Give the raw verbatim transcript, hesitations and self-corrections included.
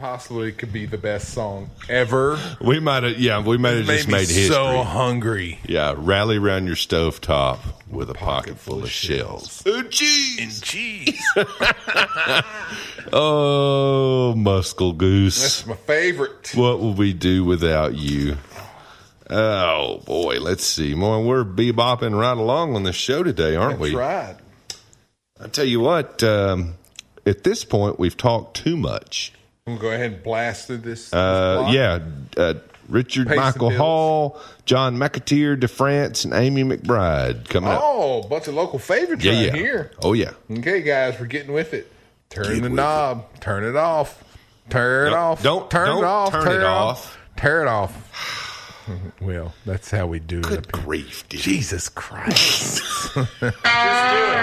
possibly could be the best song ever. We might have, yeah, we might have just made me made history. So hungry. Yeah, rally around your stovetop with a pocket full of shells. And cheese. And cheese. Oh, Muscle Goose. That's my favorite. What will we do without you? Oh, boy. Let's see. Boy, we're bebopping right along on the show today, aren't That's we? right. I tell you what, um, at this point, we've talked too much. We'll go ahead and blast through this. this Uh, yeah. Uh, Richard Pay some Michael bills. Hall, John McAteer, DeFrance, and Amy McBride coming up. Oh, a bunch of local favorites Yeah, right yeah. here. Oh, yeah. Okay, guys, we're getting with it. Turn Get the with knob. Turn it off. Turn it Don't- off. don't- turn don't it off. turn turn it off. Tear it off. Well, that's how we do Good it. up here. grief, dude. Jesus Christ. Just do it.